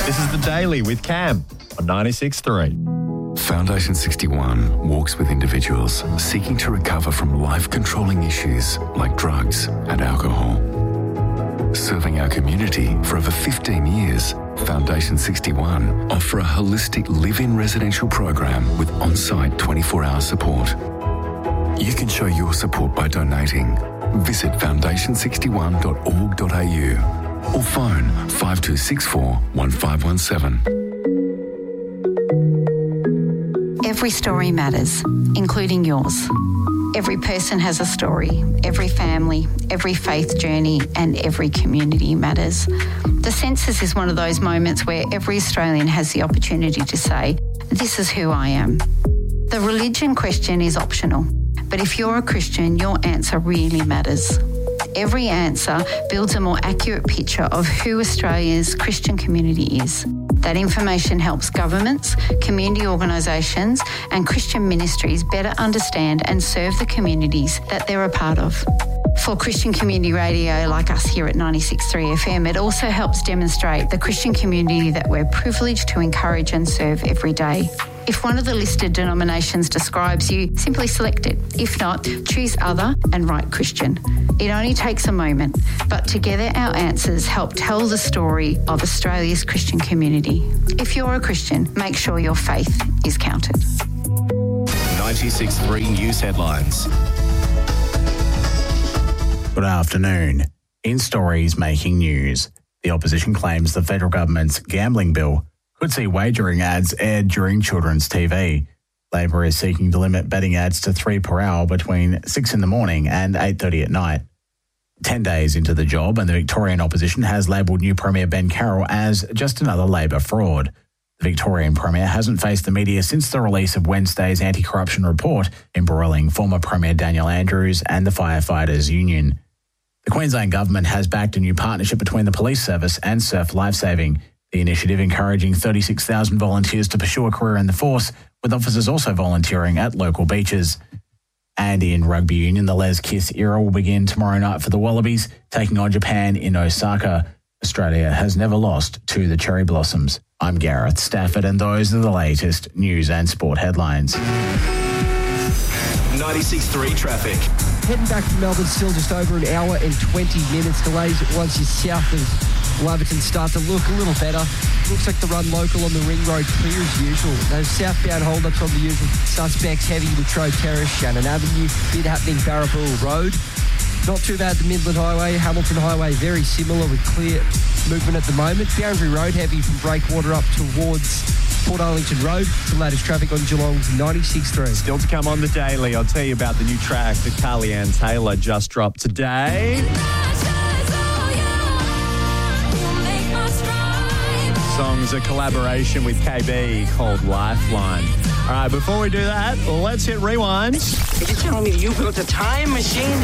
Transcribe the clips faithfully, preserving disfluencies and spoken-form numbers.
This is The Daily with Cam on ninety-six point three. Foundation sixty-one walks with individuals seeking to recover from life-controlling issues like drugs and alcohol. Serving our community for over fifteen years, Foundation sixty-one offer a holistic live-in residential program with on-site twenty-four hour support. You can show your support by donating. Visit foundation sixty-one dot org dot a u or phone five two six four, one five one seven. Every story matters, including yours. Every person has a story, every family, every faith journey, and every community matters. The census is one of those moments where every Australian has the opportunity to say, this is who I am. The religion question is optional, but if you're a Christian, your answer really matters. Every answer builds a more accurate picture of who Australia's Christian community is. That information helps governments, community organisations and Christian ministries better understand and serve the communities that they're a part of. For Christian community radio like us here at ninety-six point three F M, it also helps demonstrate the Christian community that we're privileged to encourage and serve every day. If one of the listed denominations describes you, simply select it. If not, choose other and write Christian. It only takes a moment, but together our answers help tell the story of Australia's Christian community. If you're a Christian, make sure your faith is counted. ninety-six point three News Headlines. Good afternoon. In stories making news, the opposition claims the federal government's gambling bill could see wagering ads aired during children's T V. Labor is seeking to limit betting ads to three per hour between six in the morning and eight thirty at night. Ten days into the job, and the Victorian opposition has labelled new Premier Ben Carroll as just another Labor fraud. The Victorian Premier hasn't faced the media since the release of Wednesday's anti-corruption report embroiling former Premier Daniel Andrews and the Firefighters Union. The Queensland Government has backed a new partnership between the Police Service and Surf Lifesaving, the initiative encouraging thirty-six thousand volunteers to pursue a career in the force, with officers also volunteering at local beaches. And in rugby union, the Les Kiss era will begin tomorrow night for the Wallabies, taking on Japan in Osaka. Australia has never lost to the Cherry Blossoms. I'm Gareth Stafford, and those are the latest news and sport headlines. ninety-six point three traffic. Heading back from Melbourne, still just over an hour and twenty minutes. Delays once you're south of Laverton start to look a little better. Looks like the run local on the Ring Road clear as usual. Those southbound holdups on the usual suspects, heavy Latrobe Terrace, Shannon Avenue, bit happening Barrabool Road. Not too bad the Midland Highway, Hamilton Highway, very similar with clear movement at the moment. Boundary Road heavy from Breakwater up towards Port Arlington Road. The latest traffic on Geelong's ninety-six point three. Still to come on The Daily, I'll tell you about the new track that Carly Ann Taylor just dropped today. Song's a collaboration with K B called Lifeline. All right, before we do that, let's hit rewind. Are you telling me you built a time machine?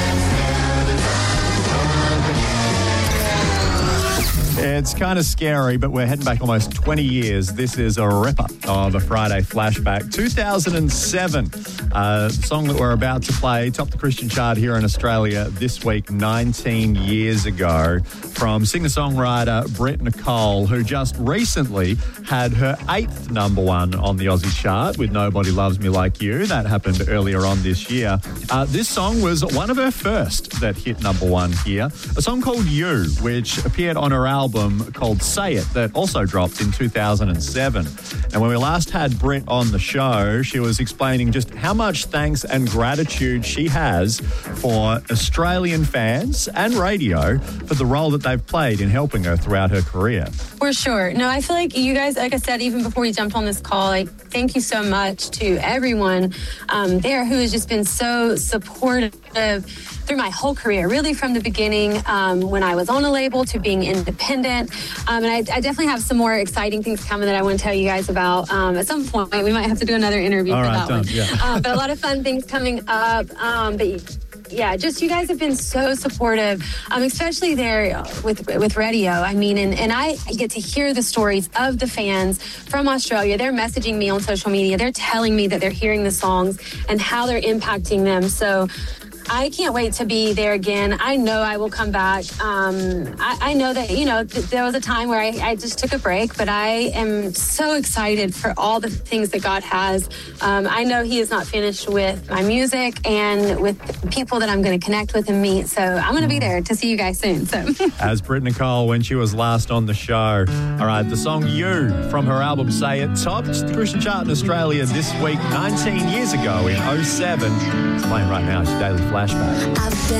It's kind of scary, but we're heading back almost twenty years. This is a ripper of a Friday flashback. two thousand seven, a song that we're about to play topped the Christian chart here in Australia this week, nineteen years ago, from singer-songwriter Britt Nicole, who just recently had her eighth number one on the Aussie chart with Nobody Loves Me Like You. That happened earlier on this year. Uh, this song was one of her first that hit number one here, a song called You, which appeared on her album called Say It, that also dropped in two thousand seven. And when we last had Britt on the show, she was explaining just how much thanks and gratitude she has for Australian fans and radio for the role that they've played in helping her throughout her career. For sure. No, I feel like you guys, like I said, even before we jumped on this call, like, thank you so much to everyone um, there who has just been so supportive through my whole career, really from the beginning, um, when I was on a label to being independent. Um, and I, I definitely have some more exciting things coming that I want to tell you guys about um, at some point. We might have to do another interview All for right, that done. one. Yeah. Um, but a lot of fun things coming up. Um, but yeah, just you guys have been so supportive, um, especially there with with radio. I mean, and, and I get to hear the stories of the fans from Australia. They're messaging me on social media. They're telling me that they're hearing the songs and how they're impacting them. So I can't wait to be there again. I know I will come back. Um, I, I know that, you know, th- there was a time where I, I just took a break, but I am so excited for all the things that God has. Um, I know He is not finished with my music and with people that I'm going to connect with and meet. So I'm going to be there to see you guys soon. So, as Britt Nicole when she was last on the show. All right, the song You from her album Say It topped the Christian chart in Australia this week, nineteen years ago in oh seven. It's playing right now. It's your daily flashback.